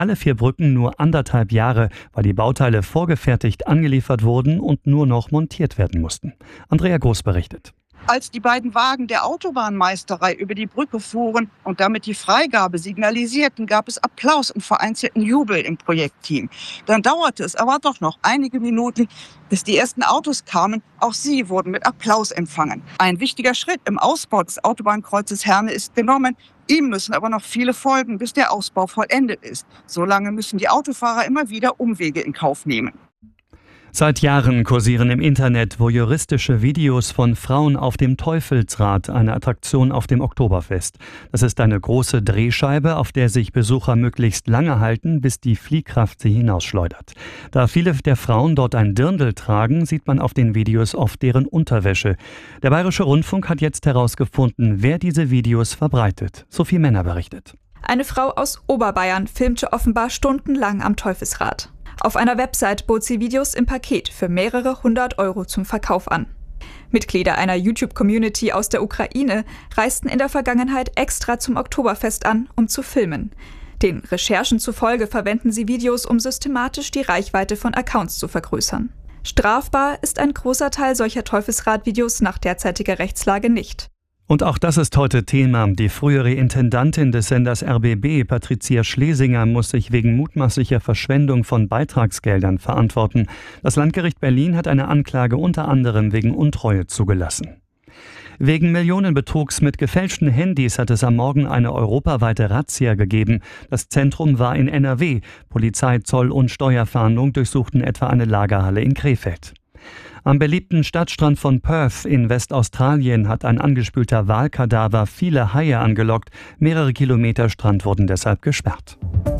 Alle 4 Brücken nur 1,5 Jahre, weil die Bauteile vorgefertigt angeliefert wurden und nur noch montiert werden mussten. Andrea Groß berichtet. Als die beiden Wagen der Autobahnmeisterei über die Brücke fuhren und damit die Freigabe signalisierten, gab es Applaus und vereinzelten Jubel im Projektteam. Dann dauerte es aber doch noch einige Minuten, bis die ersten Autos kamen. Auch sie wurden mit Applaus empfangen. Ein wichtiger Schritt im Ausbau des Autobahnkreuzes Herne ist genommen. Ihm müssen aber noch viele folgen, bis der Ausbau vollendet ist. Solange müssen die Autofahrer immer wieder Umwege in Kauf nehmen. Seit Jahren kursieren im Internet voyeuristische Videos von Frauen auf dem Teufelsrad, eine Attraktion auf dem Oktoberfest. Das ist eine große Drehscheibe, auf der sich Besucher möglichst lange halten, bis die Fliehkraft sie hinausschleudert. Da viele der Frauen dort ein Dirndl tragen, sieht man auf den Videos oft deren Unterwäsche. Der Bayerische Rundfunk hat jetzt herausgefunden, wer diese Videos verbreitet. Sophie Männer berichtet. Eine Frau aus Oberbayern filmte offenbar stundenlang am Teufelsrad. Auf einer Website bot sie Videos im Paket für mehrere 100 € zum Verkauf an. Mitglieder einer YouTube-Community aus der Ukraine reisten in der Vergangenheit extra zum Oktoberfest an, um zu filmen. Den Recherchen zufolge verwenden sie Videos, um systematisch die Reichweite von Accounts zu vergrößern. Strafbar ist ein großer Teil solcher Teufelsrad-Videos nach derzeitiger Rechtslage nicht. Und auch das ist heute Thema. Die frühere Intendantin des Senders RBB, Patricia Schlesinger, muss sich wegen mutmaßlicher Verschwendung von Beitragsgeldern verantworten. Das Landgericht Berlin hat eine Anklage unter anderem wegen Untreue zugelassen. Wegen Millionenbetrugs mit gefälschten Handys hat es am Morgen eine europaweite Razzia gegeben. Das Zentrum war in NRW. Polizei, Zoll und Steuerfahndung durchsuchten etwa eine Lagerhalle in Krefeld. Am beliebten Stadtstrand von Perth in Westaustralien hat ein angespülter Walkadaver viele Haie angelockt. Mehrere Kilometer Strand wurden deshalb gesperrt.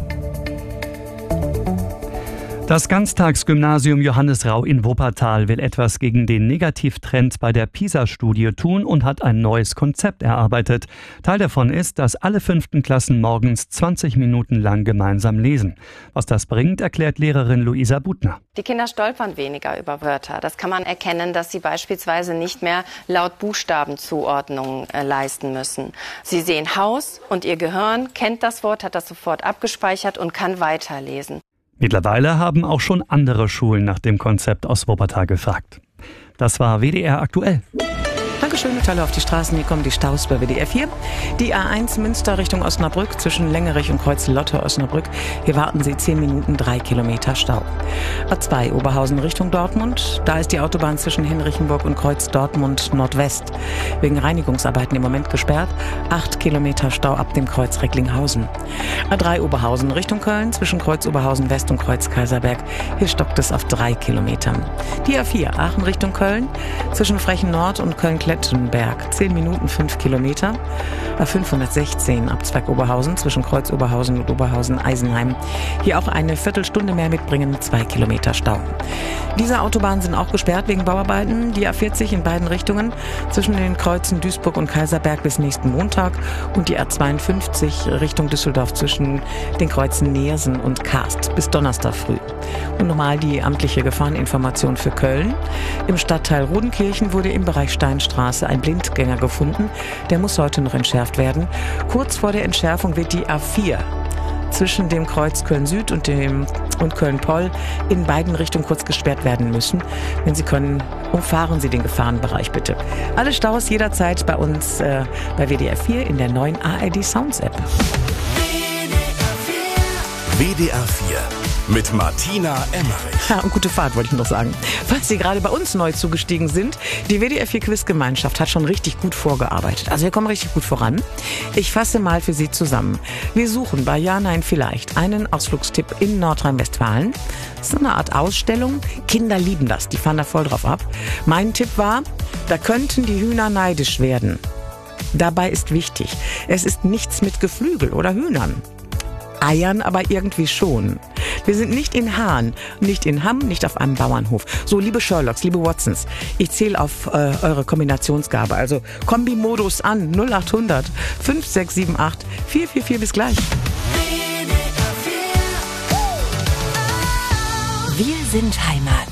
Das Ganztagsgymnasium Johannes Rau in Wuppertal will etwas gegen den Negativtrend bei der PISA-Studie tun und hat ein neues Konzept erarbeitet. Teil davon ist, dass alle 5. Klassen morgens 20 Minuten lang gemeinsam lesen. Was das bringt, erklärt Lehrerin Luisa Butner. Die Kinder stolpern weniger über Wörter. Das kann man erkennen, dass sie beispielsweise nicht mehr laut Buchstabenzuordnungen leisten müssen. Sie sehen Haus und ihr Gehirn kennt das Wort, hat das sofort abgespeichert und kann weiterlesen. Mittlerweile haben auch schon andere Schulen nach dem Konzept aus Wuppertal gefragt. Das war WDR aktuell. Dankeschön, Teile auf die Straßen. Hier kommen die Staus bei WDR 4. Die A1 Münster Richtung Osnabrück zwischen Längerich und Kreuz-Lotte Osnabrück. Hier warten Sie 10 Minuten, 3 Kilometer Stau. A2 Oberhausen Richtung Dortmund. Da ist die Autobahn zwischen Hinrichenburg und Kreuz Dortmund Nordwest wegen Reinigungsarbeiten im Moment gesperrt. 8 Kilometer Stau ab dem Kreuz Recklinghausen. A3 Oberhausen Richtung Köln zwischen Kreuz Oberhausen West und Kreuz Kaiserberg. Hier stockt es auf 3 Kilometern. Die A4 Aachen Richtung Köln zwischen Frechen Nord und Köln-Klettenberg. 10 Minuten, 5 Kilometer. A516 Abzweig Oberhausen zwischen Kreuz Oberhausen und Oberhausen-Eisenheim. Hier auch eine Viertelstunde mehr mitbringen, 2 Kilometer Stau. Diese Autobahnen sind auch gesperrt wegen Bauarbeiten. Die A40 in beiden Richtungen zwischen den Kreuzen Duisburg und Kaiserberg bis nächsten Montag und die A52 Richtung Düsseldorf zwischen den Kreuzen Neersen und Karst bis Donnerstag früh. Und nochmal die amtliche Gefahreninformation für Köln. Im Stadtteil Rodenkirchen wurde im Bereich Steinstraße ein Blindgänger gefunden. Der muss heute noch entschärft werden. Kurz vor der Entschärfung wird die A4 zwischen dem Kreuz Köln-Süd und Köln-Poll in beiden Richtungen kurz gesperrt werden müssen. Wenn Sie können, umfahren Sie den Gefahrenbereich bitte. Alle Staus jederzeit bei uns bei WDR 4 in der neuen ARD Sounds App. WDR 4 mit Martina Emmerich. Ja, und gute Fahrt, wollte ich noch sagen. Falls Sie gerade bei uns neu zugestiegen sind, die WDR 4 Quizgemeinschaft hat schon richtig gut vorgearbeitet. Also wir kommen richtig gut voran. Ich fasse mal für Sie zusammen. Wir suchen bei Ja, Nein, Vielleicht einen Ausflugstipp in Nordrhein-Westfalen. Das ist so eine Art Ausstellung. Kinder lieben das, die fahren da voll drauf ab. Mein Tipp war, da könnten die Hühner neidisch werden. Dabei ist wichtig, es ist nichts mit Geflügel oder Hühnern. Eiern aber irgendwie schon. Wir sind nicht in Hahn, nicht in Hamm, nicht auf einem Bauernhof. So, liebe Sherlocks, liebe Watsons, ich zähle auf eure Kombinationsgabe. Also Kombimodus an 0800 5678 444. Bis gleich. Wir sind Heimat.